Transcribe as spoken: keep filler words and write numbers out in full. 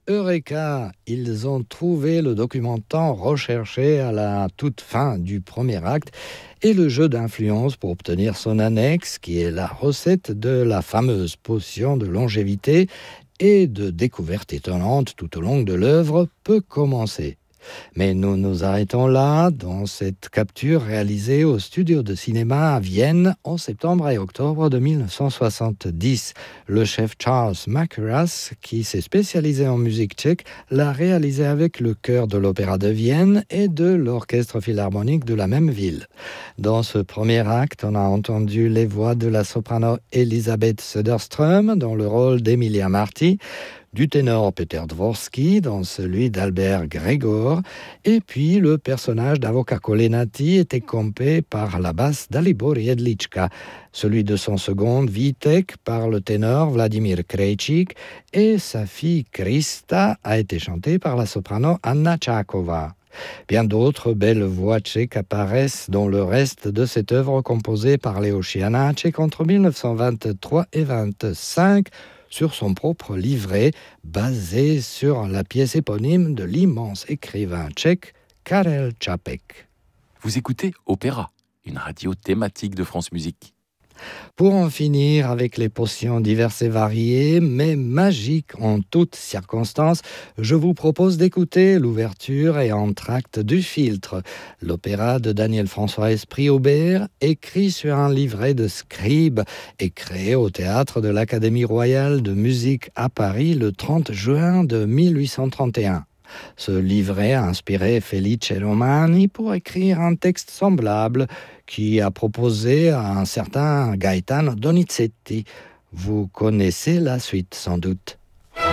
Eureka! Ils ont trouvé le document tant recherché à la toute fin du premier acte et le jeu d'influence pour obtenir son annexe, qui est la recette de la fameuse potion de longévité et de découvertes étonnantes tout au long de l'œuvre, peut commencer. Mais nous nous arrêtons là, dans cette capture réalisée au studio de cinéma à Vienne en septembre et octobre de dix-neuf cent soixante-dix. Le chef Charles Makeras, qui s'est spécialisé en musique tchèque, l'a réalisé avec le chœur de l'Opéra de Vienne et de l'Orchestre philharmonique de la même ville. Dans ce premier acte, on a entendu les voix de la soprano Elisabeth Söderström dans le rôle d'Emilia Marti, du ténor Peter Dvorsky dans celui d'Albert Grégor, et puis le personnage d'Avoka Kolenati était campé par la basse d'Alibor Jedlička, celui de son second Vitek par le ténor Vladimir Krejčík, et sa fille Krista a été chantée par la soprano Anna Čáková. Bien d'autres belles voix tchèques apparaissent dans le reste de cette œuvre composée par Leoš Janáček entre dix-neuf cent vingt-trois et vingt-cinq, sur son propre livret, basé sur la pièce éponyme de l'immense écrivain tchèque Karel Čapek. Vous écoutez Opéra, une radio thématique de France Musique. Pour en finir avec les potions diverses et variées, mais magiques en toutes circonstances, je vous propose d'écouter l'ouverture et entr'acte du Filtre, l'opéra de Daniel-François Esprit-Aubert, écrit sur un livret de scribe et créé au théâtre de l'Académie royale de musique à Paris le trente juin de mille huit cent trente et un. Ce livret a inspiré Felice Romani pour écrire un texte semblable qui a proposé à un certain Gaetano Donizetti. Vous connaissez la suite sans doute.